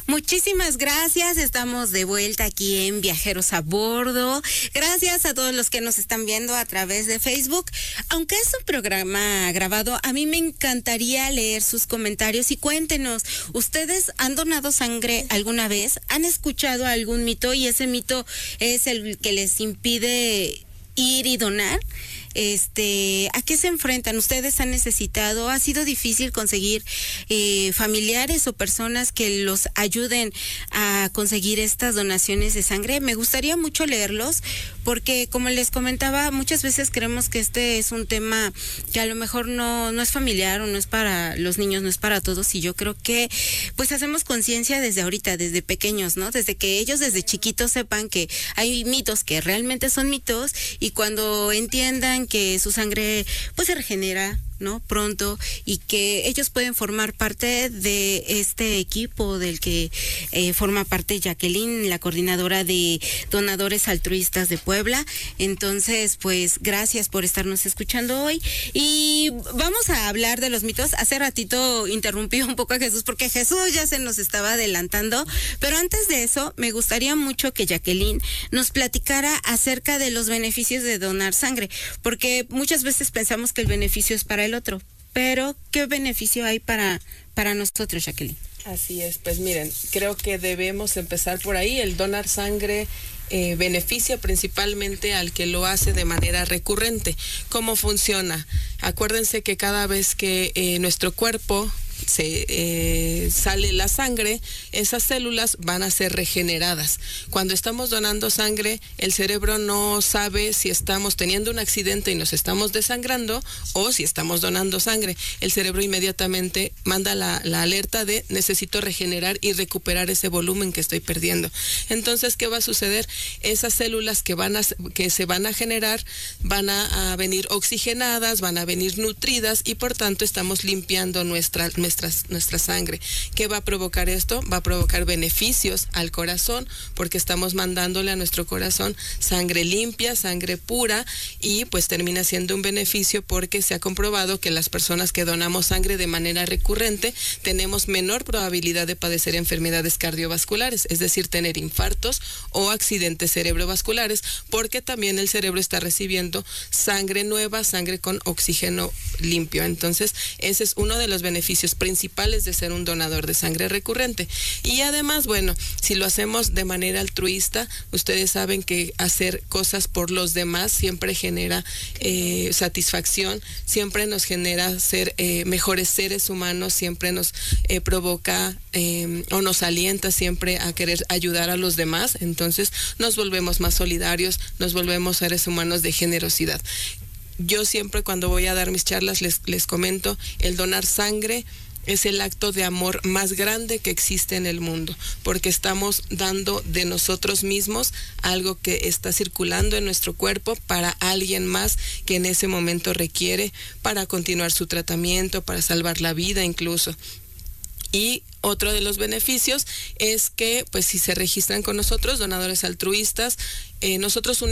Muchísimas gracias, estamos de vuelta aquí en Viajeros a Bordo. Gracias a todos los que nos están viendo a través de Facebook. Aunque es un programa grabado, a mí me encantaría leer sus comentarios y cuéntenos, ¿ustedes han donado sangre alguna vez? ¿Han escuchado algún mito y ese mito es el que les impide ir y donar? ¿A qué se enfrentan? ¿Ustedes han necesitado? ¿Ha sido difícil conseguir familiares o personas que los ayuden a conseguir estas donaciones de sangre? Me gustaría mucho leerlos porque, como les comentaba, muchas veces creemos que este es un tema que a lo mejor no es familiar o no es para los niños, no es para todos, y yo creo que pues hacemos conciencia desde ahorita, desde pequeños, ¿no? Desde que ellos desde chiquitos sepan que hay mitos que realmente son mitos, y cuando entiendan que su sangre pues se regenera, ¿no? Pronto, y que ellos pueden formar parte de este equipo del que forma parte Jacqueline, la coordinadora de donadores altruistas de Puebla. Entonces, pues gracias por estarnos escuchando hoy y vamos a hablar de los mitos. Hace ratito interrumpí un poco a Jesús porque Jesús ya se nos estaba adelantando, pero antes de eso me gustaría mucho que Jacqueline nos platicara acerca de los beneficios de donar sangre, porque muchas veces pensamos que el beneficio es para el otro, pero ¿qué beneficio hay para nosotros, Jacqueline? Así es, pues miren, creo que debemos empezar por ahí. El donar sangre beneficia principalmente al que lo hace de manera recurrente. ¿Cómo funciona? Acuérdense que cada vez que nuestro cuerpo sale la sangre, esas células van a ser regeneradas. Cuando estamos donando sangre, el cerebro no sabe si estamos teniendo un accidente y nos estamos desangrando o si estamos donando sangre. El cerebro inmediatamente manda la alerta de necesito regenerar y recuperar ese volumen que estoy perdiendo. Entonces, ¿qué va a suceder? Esas células que se van a generar van a venir oxigenadas, van a venir nutridas y por tanto estamos limpiando nuestra sangre. ¿Qué va a provocar esto? Va a provocar beneficios al corazón porque estamos mandándole a nuestro corazón sangre limpia, sangre pura, y pues termina siendo un beneficio porque se ha comprobado que las personas que donamos sangre de manera recurrente tenemos menor probabilidad de padecer enfermedades cardiovasculares, es decir, tener infartos o accidentes cerebrovasculares, porque también el cerebro está recibiendo sangre nueva, sangre con oxígeno limpio. Entonces, ese es uno de los beneficios principales de ser un donador de sangre recurrente. Y además, bueno, si lo hacemos de manera altruista, ustedes saben que hacer cosas por los demás siempre genera satisfacción, siempre nos genera ser mejores seres humanos, siempre nos provoca o nos alienta siempre a querer ayudar a los demás. Entonces nos volvemos más solidarios, nos volvemos seres humanos de generosidad. Yo siempre cuando voy a dar mis charlas les comento, el donar sangre es el acto de amor más grande que existe en el mundo, porque estamos dando de nosotros mismos algo que está circulando en nuestro cuerpo para alguien más que en ese momento requiere para continuar su tratamiento, para salvar la vida incluso. Y otro de los beneficios es que, pues, si se registran con nosotros, donadores altruistas, nosotros